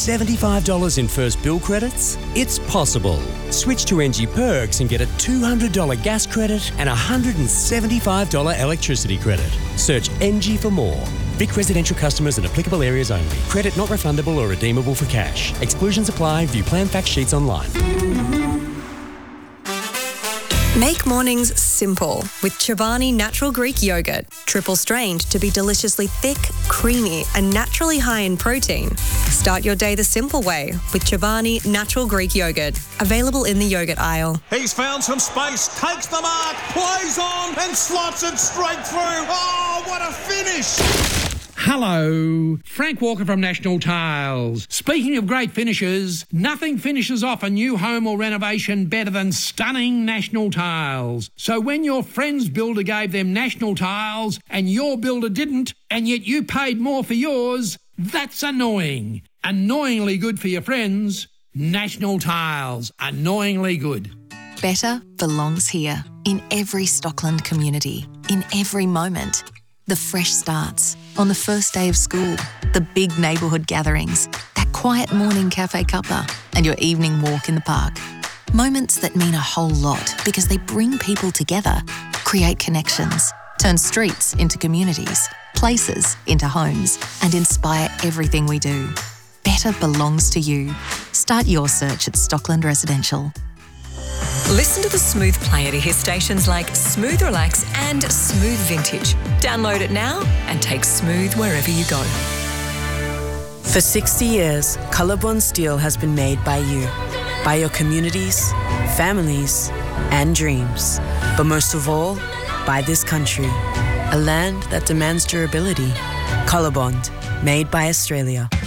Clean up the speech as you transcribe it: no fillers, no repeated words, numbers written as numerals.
$75 in first bill credits? It's possible. Switch to NG Perks and get a $200 gas credit and a $175 electricity credit. Search NG for more. Vic residential customers and applicable areas only. Credit not refundable or redeemable for cash. Exclusions apply. View plan fact sheets online. Make mornings simple with Chobani Natural Greek Yogurt. Triple strained to be deliciously thick, creamy and naturally high in protein. Start your day the simple way with Chobani Natural Greek Yogurt. Available in the yogurt aisle. He's found some space, takes the mark, plays on and slots it straight through. Oh, what a finish! Hello, Frank Walker from National Tiles. Speaking of great finishes, nothing finishes off a new home or renovation better than stunning National Tiles. So when your friend's builder gave them National Tiles and your builder didn't, and yet you paid more for yours, that's annoying. Annoyingly good for your friends. National Tiles. Annoyingly good. Better belongs here. In every Stockland community. In every moment. The fresh starts, on the first day of school, the big neighbourhood gatherings, that quiet morning cafe cuppa, and your evening walk in the park. Moments that mean a whole lot because they bring people together, create connections, turn streets into communities, places into homes, and inspire everything we do. Better belongs to you. Start your search at Stockland Residential. Listen to the Smooth Player to hear stations like Smooth Relax and Smooth Vintage. Download it now and take Smooth wherever you go. For 60 years, Colorbond Steel has been made by you, by your communities, families, and dreams. But most of all, by this country, a land that demands durability. Colorbond, made by Australia.